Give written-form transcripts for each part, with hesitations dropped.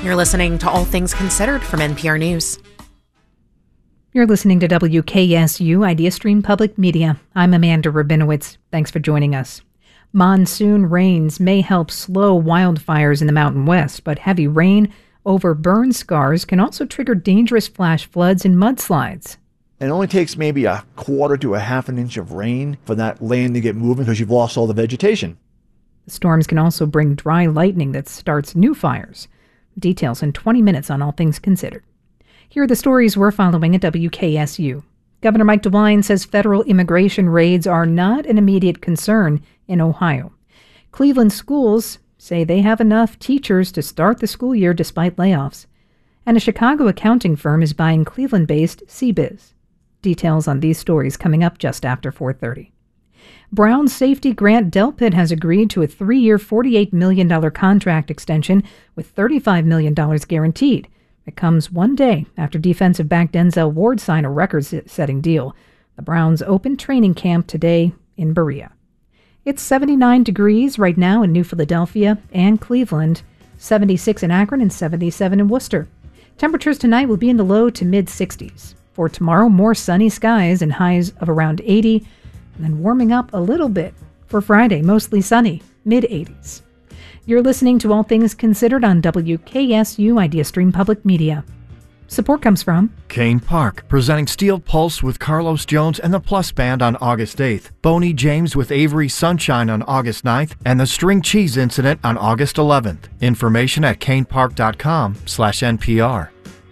You're listening to All Things Considered from NPR News. You're listening to WKSU Idea Stream Public Media. I'm Amanda Rabinowitz. Thanks for joining us. Monsoon rains may help slow wildfires in the Mountain West, but heavy rain over burn scars can also trigger dangerous flash floods and mudslides. It only takes maybe a quarter to a half an inch of rain for that land to get moving because you've lost all the vegetation. The storms can also bring dry lightning that starts new fires. Details in 20 minutes on All Things Considered. Here are the stories we're following at WKSU. Governor Mike DeWine says federal immigration raids are not an immediate concern in Ohio. Cleveland schools say they have enough teachers to start the school year despite layoffs. And a Chicago accounting firm is buying Cleveland-based CBiz. Details on these stories coming up just after 4:30. Brown Safety Grant Delpit has agreed to a 3-year, $48 million contract extension with $35 million guaranteed. It comes one day after defensive back Denzel Ward signed a record-setting deal. The Browns open training camp today in Berea. It's 79 degrees right now in New Philadelphia and Cleveland, 76 in Akron and 77 in Worcester. Temperatures tonight will be in the low to mid-60s. For tomorrow, more sunny skies and highs of around 80, and then warming up a little bit for Friday, mostly sunny, mid-80s. You're listening to All Things Considered on WKSU Idea Stream Public Media. Support comes from Kane Park, presenting Steel Pulse with Carlos Jones and the Plus Band on August 8th, Boney James with Avery Sunshine on August 9th, and the String Cheese Incident on August 11th. Information at kanepark.com/NPR.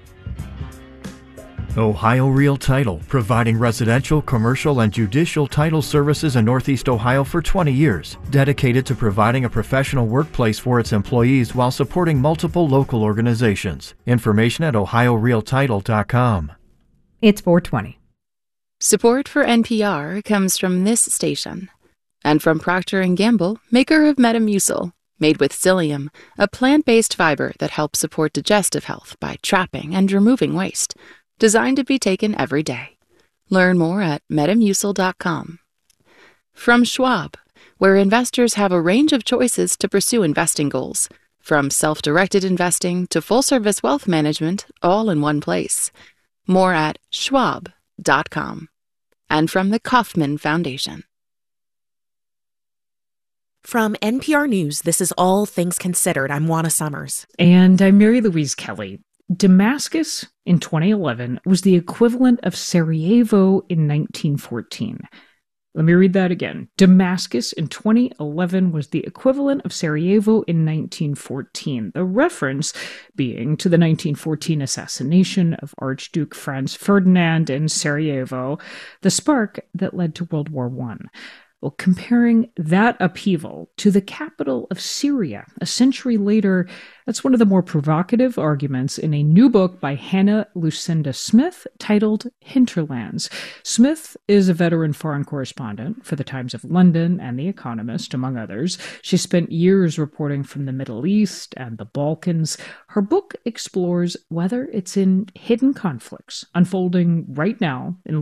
Ohio Real Title, providing residential, commercial, and judicial title services in Northeast Ohio for 20 years, dedicated to providing a professional workplace for its employees while supporting multiple local organizations. Information at ohiorealtitle.com. It's 4:20. Support for NPR comes from this station and from Procter & Gamble, maker of Metamucil, made with psyllium, a plant-based fiber that helps support digestive health by trapping and removing waste. Designed to be taken every day. Learn more at metamucil.com. From Schwab, where investors have a range of choices to pursue investing goals, from self-directed investing to full-service wealth management, all in one place. More at schwab.com. And from the Kauffman Foundation. From NPR News, this is All Things Considered. I'm Juana Summers. And I'm Mary Louise Kelly. Damascus in 2011 was the equivalent of Sarajevo in 1914. Let me read that again. Damascus in 2011 was the equivalent of Sarajevo in 1914. The reference being to the 1914 assassination of Archduke Franz Ferdinand in Sarajevo, the spark that led to World War I. Well, comparing that upheaval to the capital of Syria a century later, that's one of the more provocative arguments in a new book by Hannah Lucinda Smith titled Hinterlands. Smith is a veteran foreign correspondent for the Times of London and The Economist, among others. She spent years reporting from the Middle East and the Balkans. Her book explores whether it's in hidden conflicts unfolding right now in